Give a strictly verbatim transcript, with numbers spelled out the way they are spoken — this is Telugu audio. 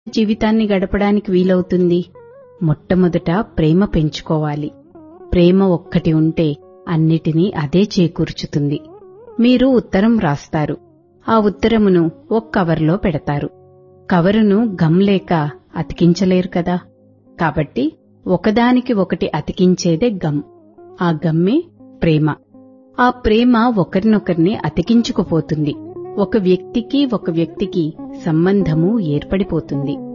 జీవితాన్ని గడపడానికి వీలవుతుంది? మొట్టమొదట ప్రేమ పెంచుకోవాలి. ప్రేమ ఒక్కటి ఉంటే అన్నిటినీ అదే చేకూర్చుతుంది. మీరు ఉత్తరం రాస్తారు. ఆ ఉత్తరమును ఒక కవర్లో పెడతారు. కవరును గమ్ లేక అతికించలేరు కదా. కాబట్టి ఒకదానికి ఒకటి అతికించేదే గమ్. ఆ గమ్మే ప్రేమ. ఆ ప్రేమ ఒకరినొకరిని అతికించుకుపోతుంది. ఒక వ్యక్తికి ఒక వ్యక్తికి సంబంధము ఏర్పడిపోతుంది.